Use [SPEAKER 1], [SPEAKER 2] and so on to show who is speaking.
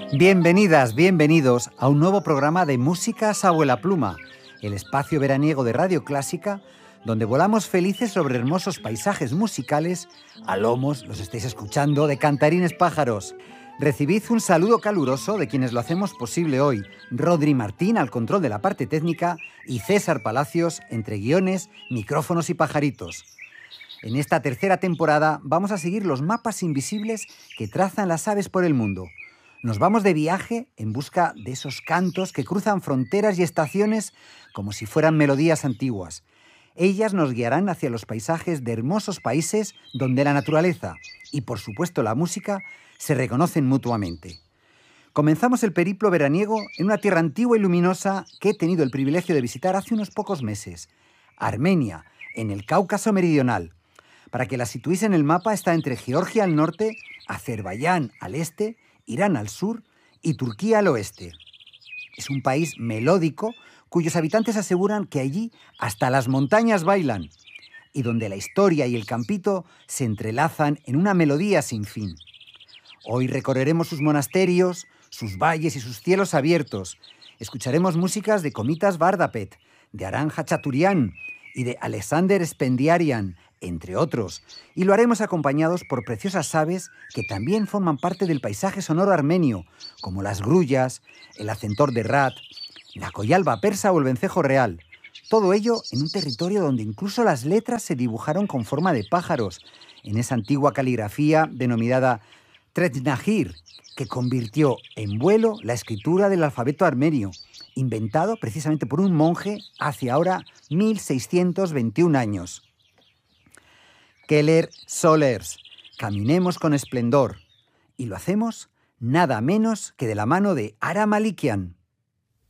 [SPEAKER 1] Bienvenidas, bienvenidos a un nuevo programa de Músicas Abuela Pluma, el espacio veraniego de Radio Clásica, donde volamos felices sobre hermosos paisajes musicales, a lomos, los estáis escuchando, de cantarines pájaros. Recibid un saludo caluroso de quienes lo hacemos posible hoy, Rodri Martín al control de la parte técnica y César Palacios entre guiones, micrófonos y pajaritos. En esta tercera temporada vamos a seguir los mapas invisibles que trazan las aves por el mundo. Nos vamos de viaje en busca de esos cantos que cruzan fronteras y estaciones como si fueran melodías antiguas. Ellas nos guiarán hacia los paisajes de hermosos países donde la naturaleza y, por supuesto, la música se reconocen mutuamente. Comenzamos el periplo veraniego en una tierra antigua y luminosa que he tenido el privilegio de visitar hace unos pocos meses, Armenia, en el Cáucaso meridional. Para que la situéis en el mapa, está entre Georgia al norte, Azerbaiyán al este, Irán al sur y Turquía al oeste. Es un país melódico cuyos habitantes aseguran que allí hasta las montañas bailan y donde la historia y el campito se entrelazan en una melodía sin fin. Hoy recorreremos sus monasterios, sus valles y sus cielos abiertos. Escucharemos músicas de Komitas Vardapet, de Aran Hachaturian y de Alexander Spendiarian, entre otros, y lo haremos acompañados por preciosas aves que también forman parte del paisaje sonoro armenio, como las grullas, el acentor de rat, la coyalba persa o el vencejo real. Todo ello en un territorio donde incluso las letras se dibujaron con forma de pájaros, en esa antigua caligrafía denominada Tretnahir, que convirtió en vuelo la escritura del alfabeto armenio, inventado precisamente por un monje hace ahora 1621 años. Keller Solers, caminemos con esplendor. Y lo hacemos nada menos que de la mano de Ara Malikian.